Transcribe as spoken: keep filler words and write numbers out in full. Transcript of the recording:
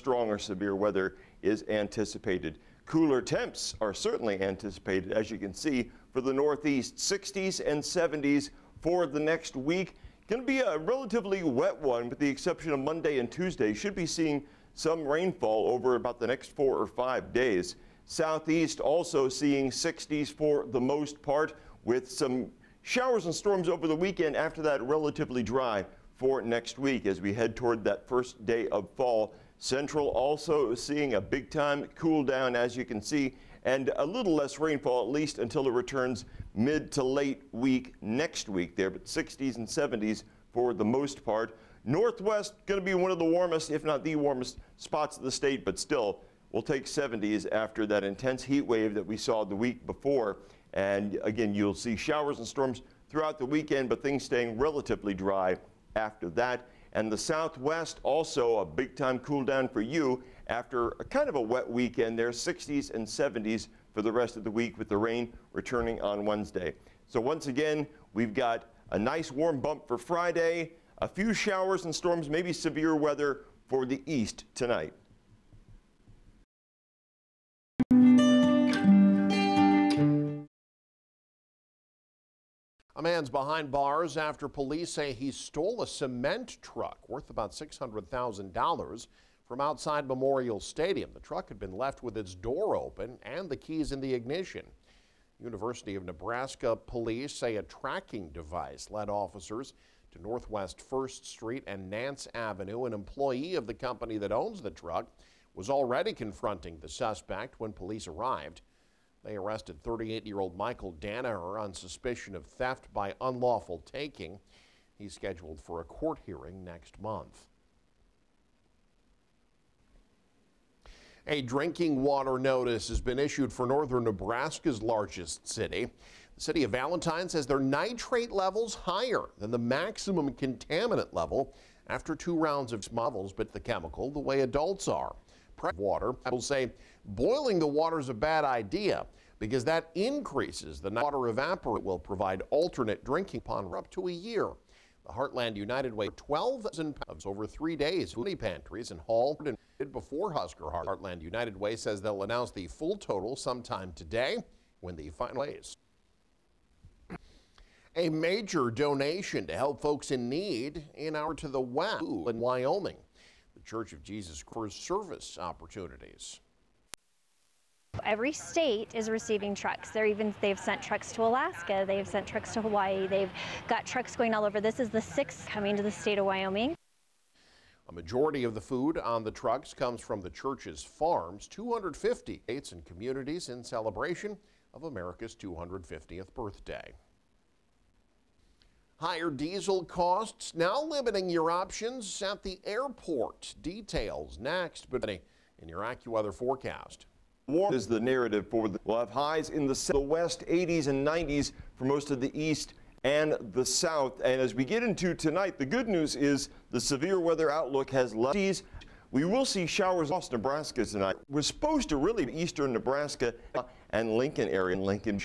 strong or severe weather is anticipated. Cooler temps are certainly anticipated, as you can see, for the Northeast, sixties and seventies for the next week. Going to be a relatively wet one, with the exception of Monday and Tuesday. Should be seeing some rainfall over about the next four or five days. Southeast also seeing sixties for the most part, with some showers and storms over the weekend. After that, relatively dry for next week as we head toward that first day of fall. Central also seeing a big time cool down, as you can see, and a little less rainfall, at least until it returns mid to late week next week there, but sixties and seventies for the most part. Northwest going to be one of the warmest, if not the warmest spots of the state, but still we'll take seventies after that intense heat wave that we saw the week before. And again, you'll see showers and storms throughout the weekend, but things staying relatively dry after that. And the Southwest also a big time cool down for you after a kind of a wet weekend there, sixties and seventies for the rest of the week, with the rain returning on Wednesday. So once again, we've got a nice warm bump for Friday, a few showers and storms, maybe severe weather for the east tonight. A man's behind bars after police say he stole a cement truck worth about six hundred thousand dollars from outside Memorial Stadium. The truck had been left with its door open and the keys in the ignition. University of Nebraska police say a tracking device led officers to Northwest First Street and Nance Avenue. An employee of the company that owns the truck was already confronting the suspect when police arrived. They arrested thirty-eight-year-old Michael Danaher on suspicion of theft by unlawful taking. He's scheduled for a court hearing next month. A drinking water notice has been issued for northern Nebraska's largest city. The city of Valentine says their nitrate levels higher than the maximum contaminant level after two rounds of levels, but the chemical the way adults are. Water will say boiling the water is a bad idea because that increases the water evaporate. Will provide alternate drinking upon up to a year. The Heartland United Way twelve thousand pounds over three days. Food pantries and hauled and before Husker Heartland United Way says they'll announce the full total sometime today when the final is. A major donation to help folks in need in our to the west in Wyoming. The Church of Jesus Christ service opportunities. Every state is receiving trucks. They're even they've sent trucks to Alaska. They've sent trucks to Hawaii. They've got trucks going all over. This is the sixth coming to the state of Wyoming. A majority of the food on the trucks comes from the church's farms. two hundred fifty states and communities in celebration of America's two hundred fiftieth birthday. Higher diesel costs now limiting your options at the airport. Details next, but in your AccuWeather forecast. Warm is the narrative for the, we'll have highs in the, the west, eighties and nineties for most of the east and the south. And as we get into tonight, the good news is the severe weather outlook has left. We will see showers across Nebraska tonight. We're supposed to really be eastern Nebraska and Lincoln area. Lincoln